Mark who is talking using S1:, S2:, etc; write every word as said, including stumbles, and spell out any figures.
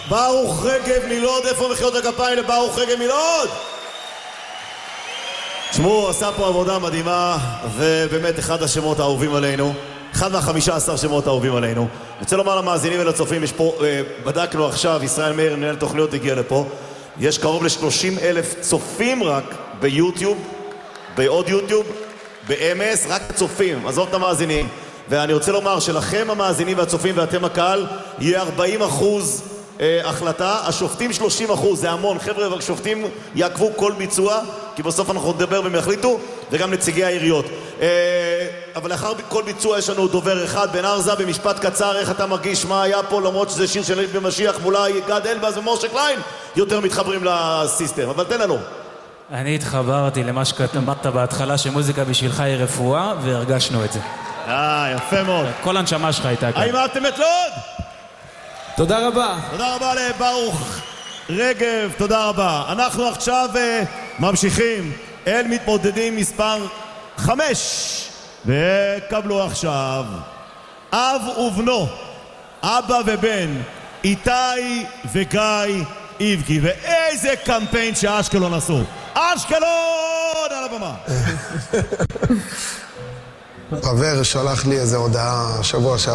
S1: ברוך רגב מלוד, איפה מחיאות הכפיים לברוך רגב מלוד? תשמעו, עשה פה עבודה מדהימה, ובאמת אחד השמות האהובים עלינו, אחד מהחמישה עשר שמות האהובים עלינו. אני רוצה לומר למאזינים ולצופים, יש פה, בדקנו עכשיו, ישראל מאיר, מנהל תוכניות, הגיע לפה, יש קרוב ל-שלושים אלף צופים רק ביוטיוב, בעוד יוטיוב, ב-אם אס, רק צופים, עזוב את המאזינים. ואני רוצה לומר שלכם המאזינים והצופים ואתם הקהל, יהיה ארבעים אחוז אה, החלטה, השופטים שלושים אחוז, זה המון. חבר'ה, השופטים יעקבו כל ביצוע, כי בסוף אנחנו נדבר והם יחליטו, וגם נציגי העיריות. אה, אבל לאחר כל ביצוע יש לנו דובר אחד, בן ארזה, במשפט קצר, איך אתה מרגיש, מה היה פה, למרות שזה שיר של נביא משיח, מולי גד אלבז ומשה קליין, יותר מתחברים לסיסטם, אבל תן לנו.
S2: אני התחברתי למה שכתבת בהתחלה, שמוזיקה בשבילך היא רפואה, והרגשנו את זה.
S1: אה, יפה מאוד.
S2: כל הנשמה שלך הייתה כאן.
S1: האם אהבתם את לוד?
S3: תודה רבה.
S1: תודה רבה לברוך רגב, תודה רבה. אנחנו עכשיו uh, ממשיכים אל מתמודדים מספר חמש. וקבלו עכשיו אב ובנו, אבא ובן, איתי וגיא איבגי. ואיזה קמפיין שאשקלון עשו. אשקלון על הבמה.
S4: חבר שלח לי איזו הודעה שבוע שעבר.